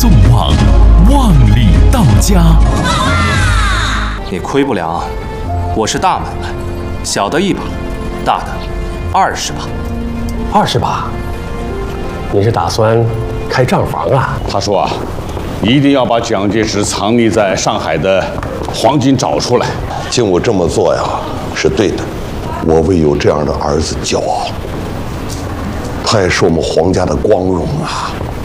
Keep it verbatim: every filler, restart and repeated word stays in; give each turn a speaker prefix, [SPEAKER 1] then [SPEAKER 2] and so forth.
[SPEAKER 1] 纵网，万里到家。
[SPEAKER 2] 你亏不了，我是大买卖，小的一把，大的二十把。
[SPEAKER 3] 二十把？你是打算开账房啊？
[SPEAKER 4] 他说啊，一定要把蒋介石藏匿在上海的黄金找出来。
[SPEAKER 5] 靖武这么做呀，是对的。我为有这样的儿子骄傲，他也是我们皇家的光荣啊。